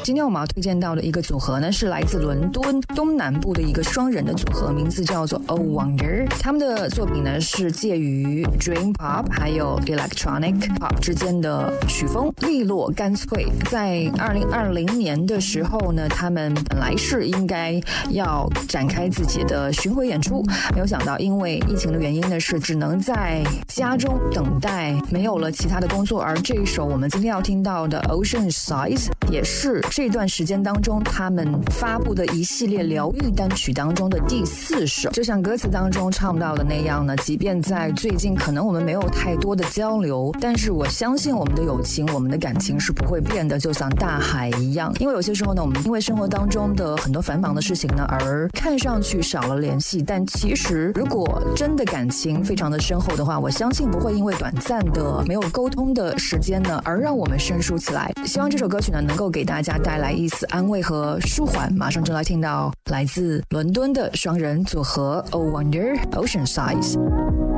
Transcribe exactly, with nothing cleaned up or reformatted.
今天我们要推荐到的一个组合呢，是来自伦敦东南部的一个双人的组合，名字叫做 Oh Wonder。 他们的作品呢是介于 Dream Pop 还有 Electronic Pop 之间的曲风，利落干脆。在二零二零年的时候呢，他们本来是应该要展开自己的巡回演出，没有想到因为疫情的原因呢，是只能在家中等待，没有了其他的工作。而这一首我们今天要听到的 Ocean Size 也是这段时间当中他们发布的一系列疗愈单曲当中的第四首。就像歌词当中唱到的那样呢，即便在最近可能我们没有太多的交流，但是我相信我们的友情，我们的感情是不会变的，就像大海一样。因为有些时候呢，我们因为生活当中的很多繁忙的事情呢，而看上去少了联系，但其实如果真的感情非常的深厚的话，我相信不会因为短暂的没有沟通的时间呢，而让我们生疏起来。希望这首歌曲呢能够给大家带来一丝安慰和舒缓。马上就来听到来自伦敦的双人组合 Oh Wonder Ocean Size。